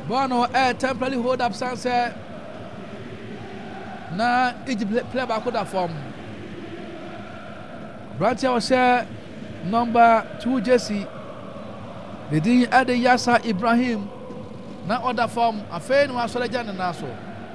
Bono temporarily hold up sunset. Na Egypt play back with that form. Brantia was number 2 Jesse. The didn't add Yasa Ibrahim. Na other form. A fair was Solejan and Naso.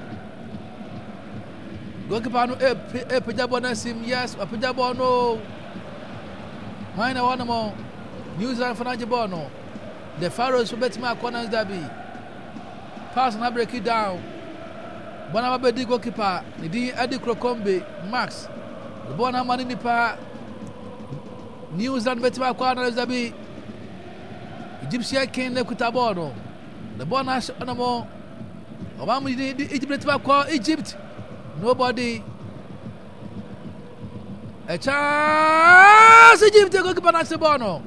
Goalkeeper Pijabona sim yes, or Pijabono. Minor one more. New Zealand for Najibono. The Pharaohs will bet my corners derby. Pass and I break it down. Bonabedi goalkeeper. The D Eddie Krokombe Max. The Bonamani Nipa. New Zealand bet my corners derby. Egyptian King Lekutabono. The Bonash Onamo. Obama Egypt call Egypt. Nobody. A chance Egypt goalkeeper Nasabono.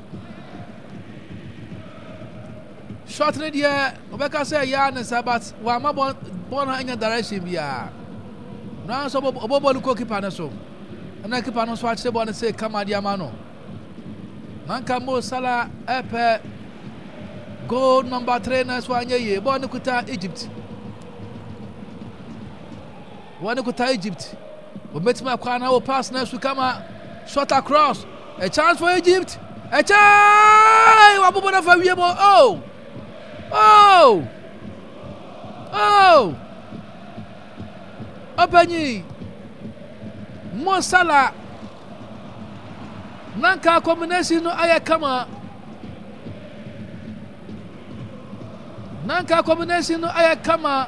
Shortly there, Obeka say Yanis but Wama born in your direction. Now so Bobo goalkeeper Naso. And I keep on watch the ball and say, come on, Diamano. Nanka Mo Salah Epe goal number 3 na swanya ye born kuta Egypt. One kuta Egypt. We met my corner will pass next we come shot across. A chance for Egypt. A chance! Wabubona for Yebo. Oh! Oh! Oh! Openi Mo Salah Nanka combination no ayakama. Nanka combination no ayakama.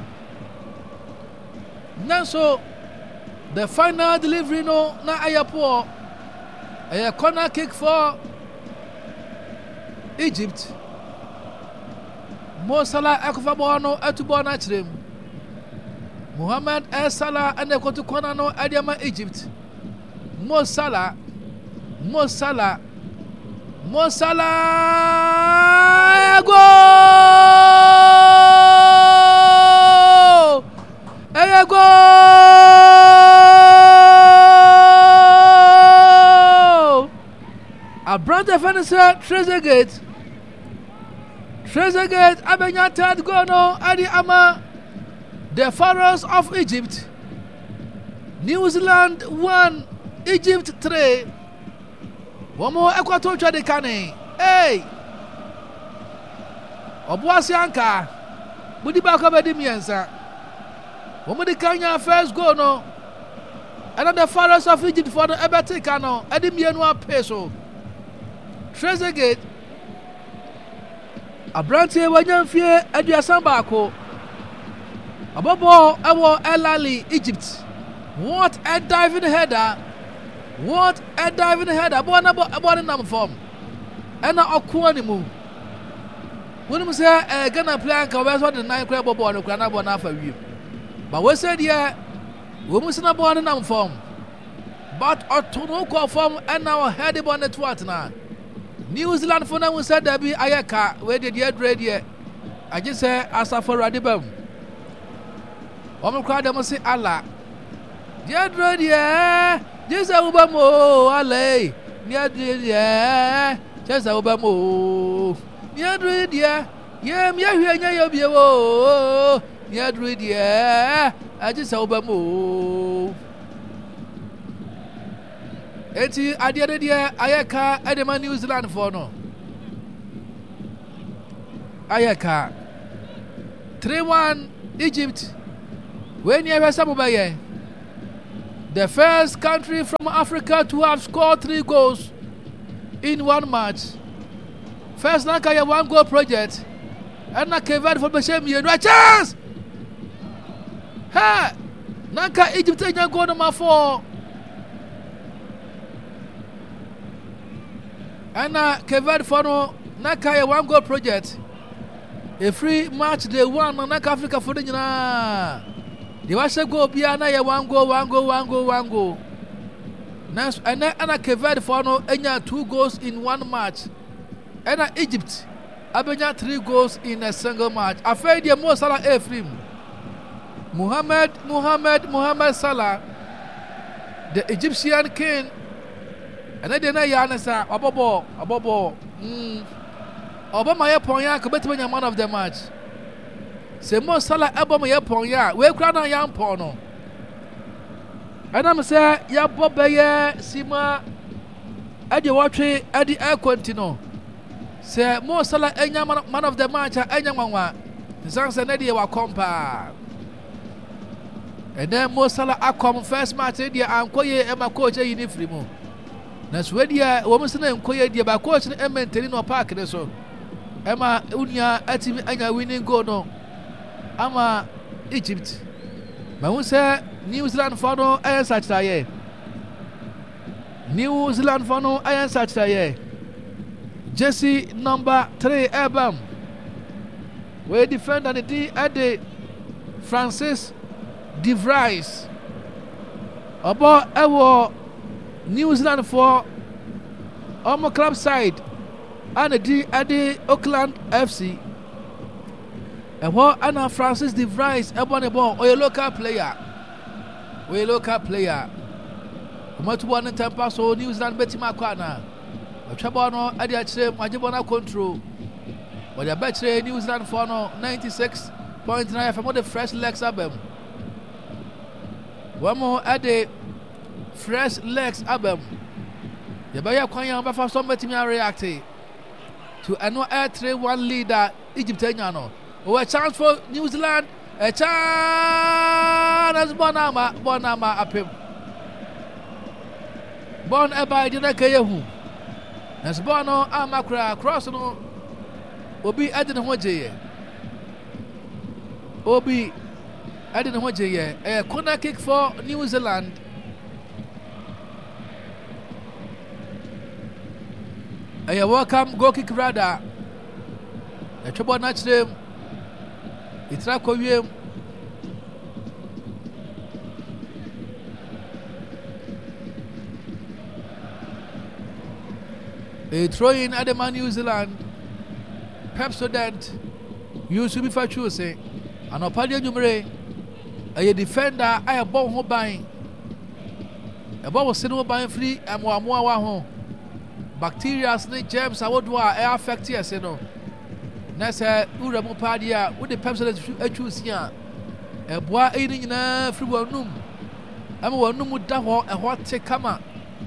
Nanso the final delivery no na ayapo. A corner kick for Egypt. Mo Salah akufa ball no atubo na chirem. Mohamed Salah and the corner no adiama Egypt. Mo Salah. Mo Salah. Mo Salah. Goal! A goal! A brand defender Trezeguet. Trezeguet abenya third goal no adi ama the Pharaohs of Egypt. New Zealand 1, Egypt 3. One more Equator de Cane. Hey! Obuasianka. Budibaka Bedimiansa. One more the Kenya first goal no. Another Pharaohs of Egypt for the Ebeticano. Edimianwa peso. Trezeguet. Abrantie Wanyamfie Ediasambako. Abobo Ewo Elali Egypt. What a diving header. What a diving header. Abona number form. And now Okuani move. When we say Ghana player can wear the 9 crab ball no crana bona for you. But we said yeah, we must not born in form. But Otono call form and now head on the twat now. New Zealand for now said there be Ayaka where did you read yet? I just say Asafo Radibam. Crowd them say Allah. Yet ready, just a Ubamo, Ale. Yet ready, just a Ubamo. Yet ready, yet ready, I just a Ubamo. Eti adiade dia Ayaka Edema New Zealand for no. Ayaka 3-1 Egypt. When you have Samubaye, the first country from Africa to have scored 3 goals in one match. First Nankaya 1 goal project. And Nakavad for Bashemi no chance. Ha! Nanka Egypt goal number 4. And Kevad for no Nakaya 1 goal project. A free match they won on Naka Africa for the the was a go Piana 1 goal. Now and Kevad for no enya 2 goals in one match. And Egypt abenya 3 goals in a single match. After the Mo Salah Efrim. Mohamed Salah, the Egyptian king. And I didn't Yanasa, Abobo. Obama Yaponya could be man of the match. se Mo Salah ebom ye pon ya we kura na ya pon no enam se ya bobeye sima ade wotwe ade continue se Mo Salah enya man of the match enya nwanwa nsanse na de wa kompa and then Mo Salah akom first match de ankoye e ma coach yi ni free mu na so dia wo mo se na ankoye de ba coach no mentally no park de so e ma unia atimi anya winning goal no ama Egypt ma won say New Zealand for no ayan satiraye New Zealand for no ayan satiraye Jesse number 3 Ebam we defend and the Ade Francis De Vries about ewo New Zealand for on club side and the Ade Auckland FC and what Anna Francis De Vries about the ball or your local player much one in temper so New Zealand betima kwana trouble no ade achire majibona control but the better New Zealand for no 96.9 from the fresh legs album one more ade fresh legs album the buyer kwanya ba for some betimi react to ano air 3-1 leader Egypt no a chance for New Zealand a chance bonama apem bon eba dina kayehu as bono amakra cross no obi adine ho jeye a corner kick for New Zealand a welcome goal kick rather a trouble natural itra kowiem a throw-in at the New Zealand Pepsodent you should be for choosing an opadia numere a defender I a ball home buying a ball was sitting buying free and more home bacteria snake germs I would air affect yes no Nasa Uramu Padia with the Pepsodent choose here a boy eating in a free one room I'm one room with that a hot take come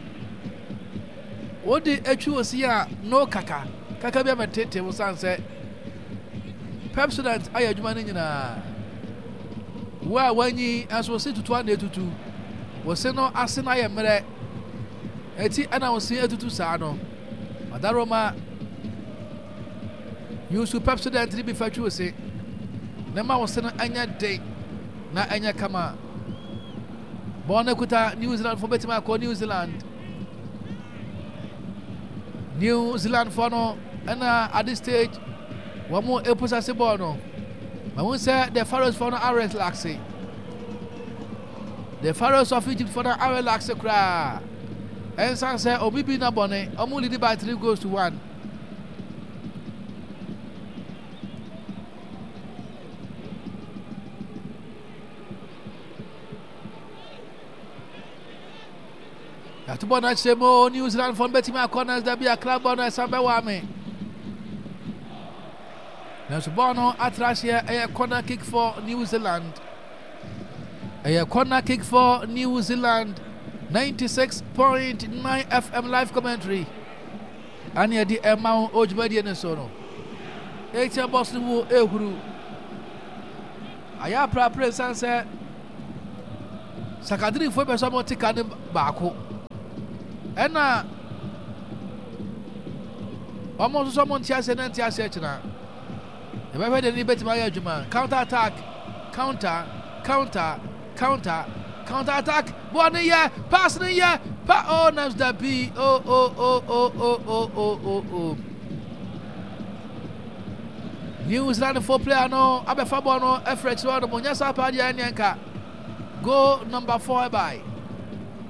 what the was here no kaka be my tete was answer Pepsodent I adjumani na wa wanyi as was to 282 was no asena ye mere eti ana was here to sa no madaroma you su Pepsodent be fa chu se na ma was no anya day na anya kama bona kuta New Zealand for betima ko New Zealand for no and at this stage one more episode no I won't say the Pharaohs for no relaxing the Pharaohs of Egypt for no relaxing cry and some say oh maybe na bonnet only by 3 goals to 1 to bonnet mo New Zealand for betima corners there be a club bonnet sambe wa me now so bono atrasia a corner kick for New Zealand a corner kick for New Zealand 96.9 FM live commentary and ya di amount ojbadi ne so no etia boss no ehuru aya pra sanse sakadiri fo be so mo tika ne baako ena almost someone tiase na tiase china e ba de ni betima ya adwuma counter attack counter attack ball ne ya pass ne ya oh nice that be oh New Zealand for player no abefa ball no efresh no mo nya sa pa dia nyanka go number 4 by